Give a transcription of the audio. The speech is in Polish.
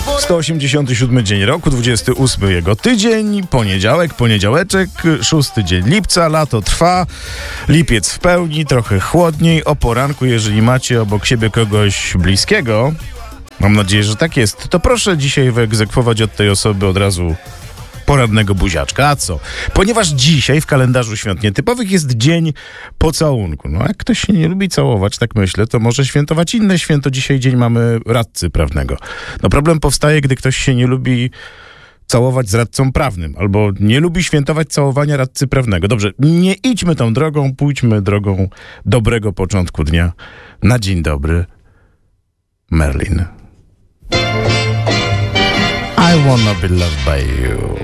187 dzień roku, 28 jego tydzień, poniedziałeczek, 6 dzień lipca, lato trwa, lipiec w pełni, trochę chłodniej, o poranku, jeżeli macie obok siebie kogoś bliskiego, mam nadzieję, że tak jest, to proszę dzisiaj wyegzekwować od tej osoby od razu poradnego buziaczka. A co? Ponieważ dzisiaj w kalendarzu świąt nietypowych jest dzień pocałunku. No jak ktoś się nie lubi całować, tak myślę, to może świętować inne święto. Dzisiaj dzień mamy radcy prawnego. No problem powstaje, gdy ktoś się nie lubi całować z radcą prawnym, albo nie lubi świętować całowania radcy prawnego. Dobrze, nie idźmy tą drogą, pójdźmy drogą dobrego początku dnia. Na dzień dobry, Merlin. I wanna be loved by you.